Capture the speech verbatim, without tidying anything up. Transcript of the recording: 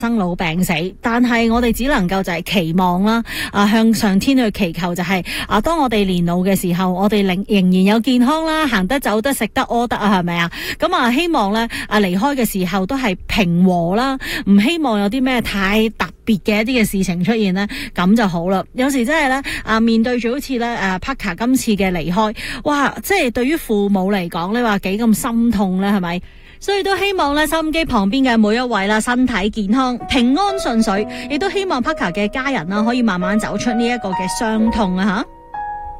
生老病死，但係我哋只能夠就係期望啦，啊向上天去祈求就係、是、啊，當我哋年老嘅時候，我哋仍仍然有健康啦，行得走得食得屙得啊，係咪啊？咁啊，希望咧啊離開嘅時候都係平和啦，唔希望有啲咩太特別嘅一啲嘅事情出現咧，咁就好啦。有時真係咧啊，面對住好似咧誒 Parker 今次嘅離開，哇！即係對於父母嚟講，你話幾咁心痛咧，係咪？所以都希望咧，收音機旁邊嘅每一位啦，身體健康、平安順遂，亦都希望 Parker 嘅家人啦，可以慢慢走出呢一個嘅傷痛啊！吓。